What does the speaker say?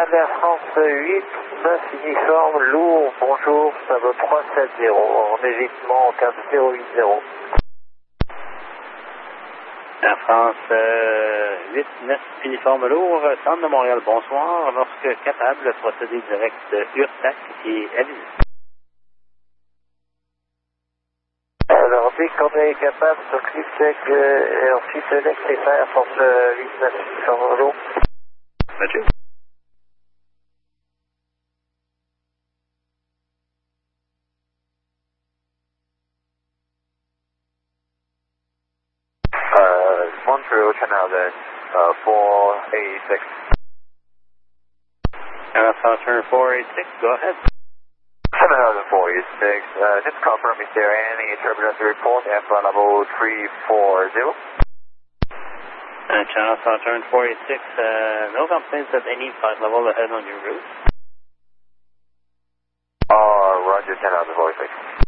Canal Air France 8, 9 uniforme lourd, bonjour, ça vaut 370, en évitement 15080. Air France 8, 9 uniforme lourd, centre de Montréal, bonsoir. Lorsque capable, procédé direct URTAC et avis. Alors, dès qu'on est capable, on clique check et ensuite select les Air France 8, 9 uniforme lourd. Mathieu. Montreal Channel then, 486. Air France turn 486, go ahead. Channel 486, just confirm if there are any turbulence to report at flight level 340. Channel turn 486, no complaints at any flight level ahead on your route. Roger, Channel 486.